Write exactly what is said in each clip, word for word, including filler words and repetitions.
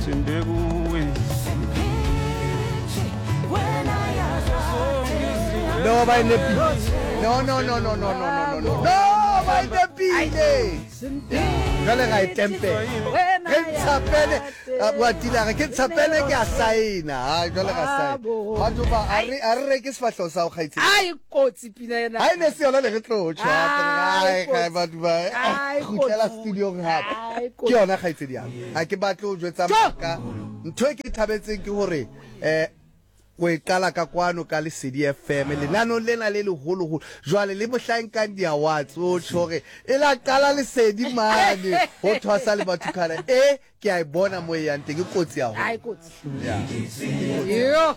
No, by the no, no, no, no, no, no, no, no, no, no, by the beat. Gale ga itempe. Ke tsapele, wa tila ke tsapele ke a saina. Ha, gale ga saina. Batho ba a re a re ke sefahlo sa go gaitse. Ai kotsi pina yena. Ai ne se yona le ke tlo tshwa. Ai ga batho ba. Go tlela studio ga. Ke yona gaitse dia. Ha ke batlo o jwetsa maka. Ntho e ke thabetseng ke hore eh we kala ka kwano ka le C D F M le nano lena le le holo holo jwale le mohlankang di awards o tshore e la kala le sedi mane ho thwasa le batho kana e ke a bona mo ya nteng ke kotsi ya ho ai kotsi ya yo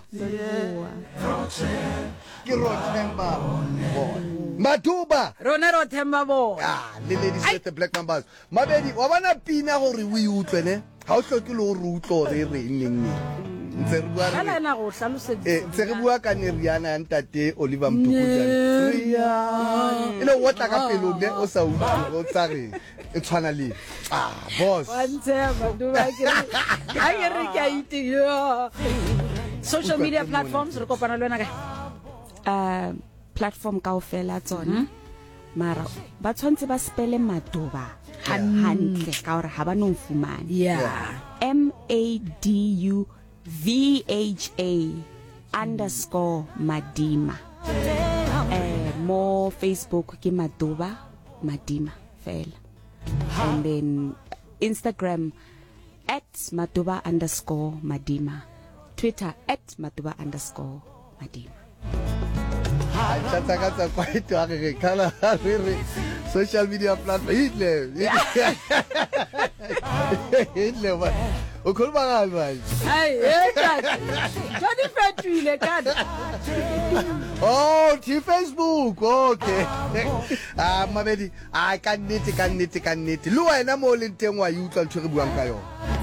ke ro themba Matuba rona ro themba bo ah le le di the black numbers mabedi wa bana pina gore o e utlwe ne ha o hloke le go re utlo re re neng ntse re bua kana na go hlalosetsa eh ntse re bua ka Neriana ya ntate Oliver Mtukudane Riana ile o tla ka pelo ne o sa utlwe o tsa re e tshwana le ah boss wa ntsheba duba ke ha ke re ke ite yo social media platforms re kopana le wena ka uh platform kaofela tsona mara ba tshwantse ba spele Maduba hantle ka hore ha ba no mfumana yeah M A D U V H A underscore Madima eh mo Facebook ke Maduba Madima fela and then Instagram at Maduba underscore Madima Twitter at Maduba underscore Madima Chata kata kwaito ake kala re social media platform hitle hitle wa ukhuluma ngani manje ai eta jodi fetwile kada oh ti Facebook okay ah mabedi ah ka nnete ka nnete ka nnete le wena mo le nteng wa yutla ntho re buang ka yona